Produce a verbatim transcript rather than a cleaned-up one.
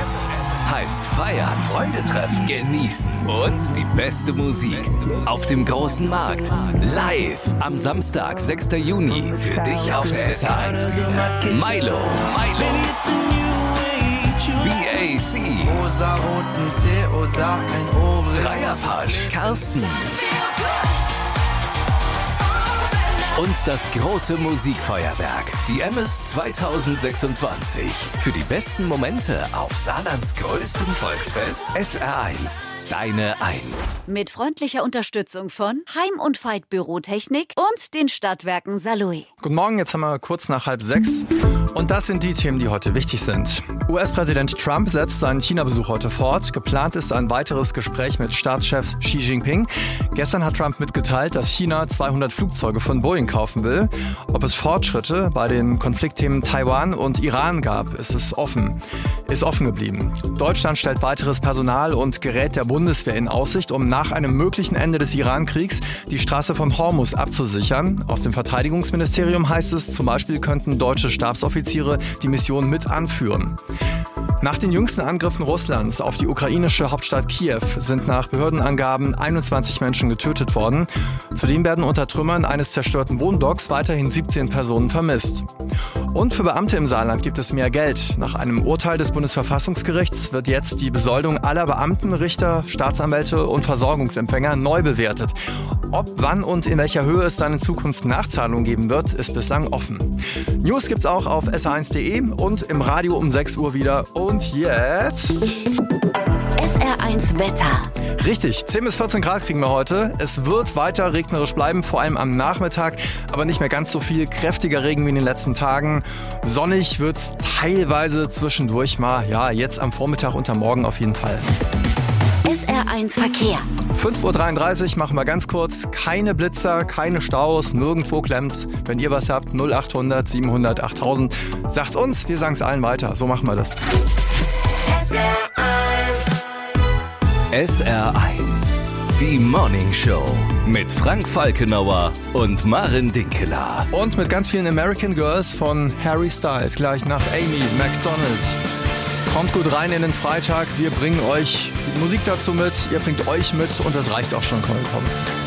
S heißt feiern, Freunde treffen, genießen und die beste Musik auf dem großen Markt. Live am Samstag, sechster Juni. Für dich auf der S R eins Bühne. Milo, Milo. B A C. Rosaroten Tee oder ein Ohrring. Dreierpasch. Carsten. Und das große Musikfeuerwerk, die M S zwanzig sechsundzwanzig. Für die besten Momente auf Saarlands größtem Volksfest. S R eins, deine Eins. Mit freundlicher Unterstützung von Heim- und Veit Bürotechnik und den Stadtwerken Saarlouis. Guten Morgen, jetzt haben wir kurz nach halb sechs. Und das sind die Themen, die heute wichtig sind. U S-Präsident Trump setzt seinen China-Besuch heute fort. Geplant ist ein weiteres Gespräch mit Staatschef Xi Jinping. Gestern hat Trump mitgeteilt, dass China zweihundert Flugzeuge von Boeing kaufen will. Ob es Fortschritte bei den Konfliktthemen Taiwan und Iran gab, ist es offen. Ist offen geblieben. Deutschland stellt weiteres Personal und Gerät der Bundeswehr in Aussicht, um nach einem möglichen Ende des Iran-Kriegs die Straße von Hormuz abzusichern. Aus dem Verteidigungsministerium heißt es, zum Beispiel könnten deutsche Stabsoffiziere die Mission mit anführen. Nach den jüngsten Angriffen Russlands auf die ukrainische Hauptstadt Kiew sind nach Behördenangaben einundzwanzig Menschen getötet worden. Zudem werden unter Trümmern eines zerstörten Wohnblocks weiterhin siebzehn Personen vermisst. Und für Beamte im Saarland gibt es mehr Geld. Nach einem Urteil des Bundesverfassungsgerichts wird jetzt die Besoldung aller Beamten, Richter, Staatsanwälte und Versorgungsempfänger neu bewertet. Ob, wann und in welcher Höhe es dann in Zukunft Nachzahlungen geben wird, ist bislang offen. News gibt's auch auf S R eins punkt de und im Radio um sechs Uhr wieder. Und jetzt S R eins Wetter. Richtig, zehn bis vierzehn Grad kriegen wir heute. Es wird weiter regnerisch bleiben, vor allem am Nachmittag, aber nicht mehr ganz so viel. Kräftiger Regen wie in den letzten Tagen. Sonnig wird's teilweise zwischendurch mal. Ja, jetzt am Vormittag und am Morgen auf jeden Fall. S R eins Verkehr. fünf Uhr dreiunddreißig machen wir ganz kurz. Keine Blitzer, keine Staus, nirgendwo klemmt's. Wenn ihr was habt, null achthundert siebenhundert achttausend. Sagt's uns, wir sagen's allen weiter. So machen wir das. S R eins. S R eins, die Morning Show mit Frank Falkenauer und Maren Dinkeler. Und mit ganz vielen American Girls von Harry Styles, gleich nach Amy Macdonald. Kommt gut rein in den Freitag, wir bringen euch Musik dazu mit, ihr bringt euch mit und das reicht auch schon vollkommen.